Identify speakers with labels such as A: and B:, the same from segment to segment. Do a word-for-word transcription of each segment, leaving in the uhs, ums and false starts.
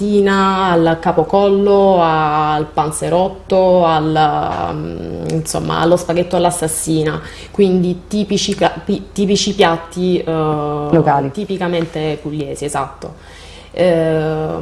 A: al capocollo, al panzerotto, al, insomma, allo spaghetto all'assassina, quindi tipici, tipici piatti eh,
B: locali,
A: tipicamente pugliesi, esatto. Eh,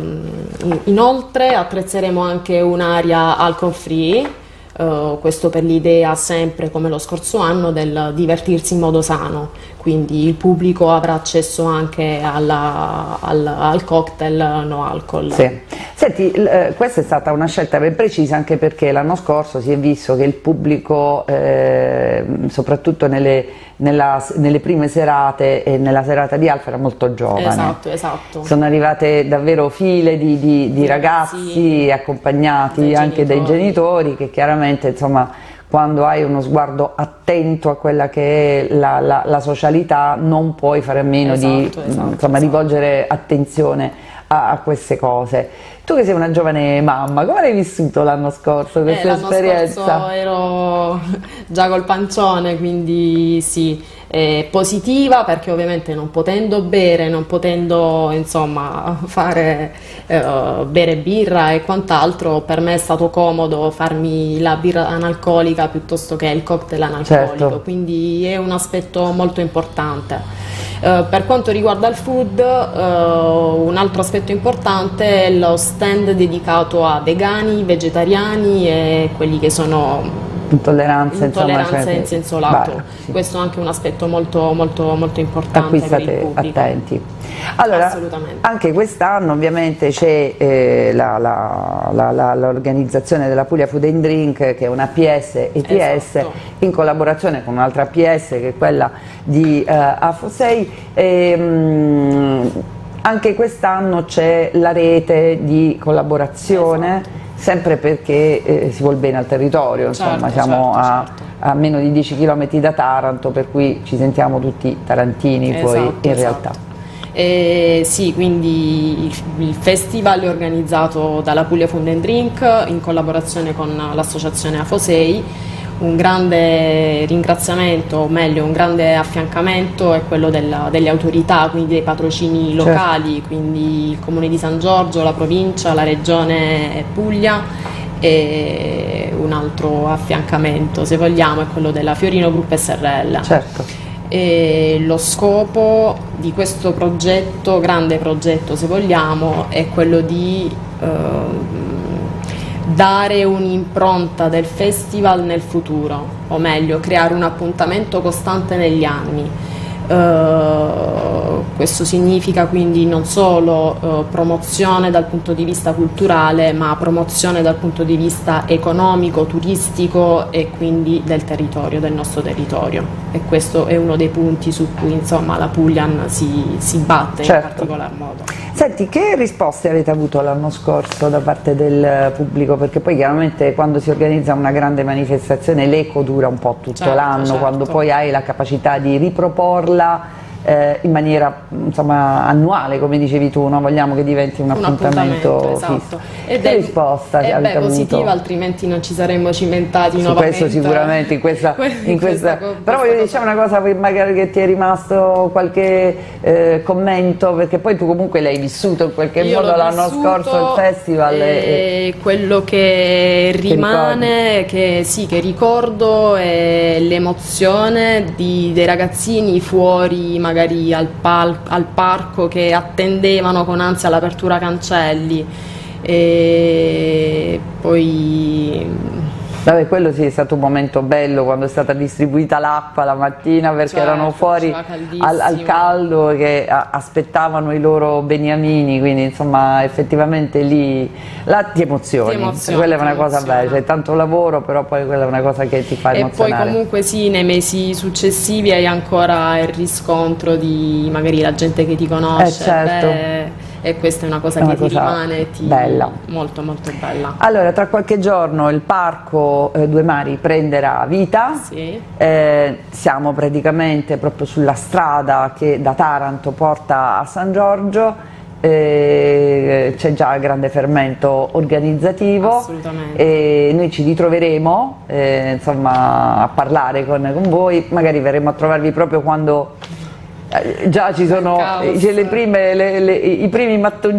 A: inoltre attrezzeremo anche un'area alcol free. Uh, questo per l'idea, sempre come lo scorso anno, del divertirsi in modo sano, quindi il pubblico avrà accesso anche alla, al, al cocktail no alcol.
B: Sì. Senti, eh, questa è stata una scelta ben precisa, anche perché l'anno scorso si è visto che il pubblico, eh, soprattutto nelle, nella, nelle prime serate e nella serata di Alfa, era molto giovane.
A: Esatto, esatto.
B: Sono arrivate davvero file di, di, di ragazzi sì, accompagnati dai anche genitori. dai genitori, che chiaramente, insomma, quando hai uno sguardo attento a quella che è la, la, la socialità, non puoi fare a meno esatto, di esatto, insomma, esatto. rivolgere attenzione a, a queste cose. Tu che sei una giovane mamma, come hai vissuto l'anno scorso questa
A: eh,
B: esperienza?
A: L'anno scorso ero già col pancione, quindi sì, eh, positiva, perché ovviamente non potendo bere, non potendo insomma fare eh, bere birra e quant'altro, per me è stato comodo farmi la birra analcolica piuttosto che il cocktail analcolico, certo. Quindi è un aspetto molto importante. Uh, per quanto riguarda il food, uh, un altro aspetto importante è lo stand dedicato a vegani, vegetariani e quelli che sono
B: intolleranze,
A: intolleranze
B: insomma,
A: in senso lato.
B: Bar, sì.
A: Questo è anche un aspetto molto, molto, molto importante.
B: A cui state
A: per il pubblico.
B: attenti. Allora, anche quest'anno ovviamente c'è eh, l'organizzazione della Puglia Food and Drink, che è una P S E T S, esatto. in collaborazione con un'altra P S che è quella di eh, A F O S E I. E, mh, anche quest'anno c'è la rete di collaborazione, esatto. sempre perché eh, si vuol bene al territorio, insomma, certo, siamo certo, a, certo. a meno di dieci chilometri da Taranto, per cui ci sentiamo tutti tarantini, esatto, poi in esatto. realtà.
A: Eh, sì, quindi il, il festival è organizzato dalla Puglia Food and Drink in collaborazione con l'associazione A F O S E I. Un grande ringraziamento, o meglio un grande affiancamento è quello della, delle autorità, quindi dei patrocini locali, certo. quindi il Comune di San Giorgio, la provincia, la regione Puglia, e un altro affiancamento, se vogliamo, è quello della Fiorino Group S R L.
B: Certo.
A: E lo scopo di questo progetto, grande progetto se vogliamo, è quello di eh, dare un'impronta del festival nel futuro, o meglio creare un appuntamento costante negli anni. Uh, questo significa quindi non solo uh, promozione dal punto di vista culturale, ma promozione dal punto di vista economico, turistico e quindi del territorio, del nostro territorio, e questo è uno dei punti su cui insomma la Puglia si, si batte, certo. in particolar modo.
B: Senti, che risposte avete avuto l'anno scorso da parte del pubblico? Perché poi chiaramente quando si organizza una grande manifestazione l'eco dura un po' tutto certo, l'anno, certo. quando poi hai la capacità di riproporla Eh, in maniera insomma annuale, come dicevi tu, no? Vogliamo che diventi un, un appuntamento, appuntamento esatto.
A: Ed
B: che
A: è,
B: risposta
A: è
B: avete
A: beh, positiva, altrimenti non ci saremmo cimentati
B: su
A: nuovamente.
B: Questo sicuramente in questa, in
A: in
B: questa,
A: questa
B: però voglio dire, una cosa magari che ti è rimasto qualche eh, commento, perché poi tu comunque l'hai vissuto in qualche
A: Io
B: modo l'anno scorso il festival
A: e,
B: e,
A: quello che rimane, che, che sì, che ricordo è l'emozione di, dei ragazzini fuori magari al, pal al parco che attendevano con ansia l'apertura cancelli, e poi
B: vabbè, quello sì è stato un momento bello quando è stata distribuita l'acqua la mattina, perché certo, erano fuori al, al caldo che a, aspettavano i loro beniamini, quindi insomma effettivamente lì là ti emozioni, ti emozioni quella è una cosa bella, c'è tanto lavoro, però poi quella è una cosa che ti fa emozionare.
A: E poi comunque sì, nei mesi successivi hai ancora il riscontro di magari la gente che ti conosce,
B: eh, certo.
A: beh, e questa è una cosa è una che cosa ti rimane ti...
B: bella,
A: molto molto bella.
B: Allora, tra qualche giorno il parco eh, Due Mari prenderà vita,
A: sì.
B: eh, siamo praticamente proprio sulla strada che da Taranto porta a San Giorgio, eh, c'è già grande fermento organizzativo.
A: Assolutamente.
B: E noi ci ritroveremo eh, insomma a parlare con, con voi, magari verremo a trovarvi proprio quando già ci sono le prime, le, le, i primi mattoncini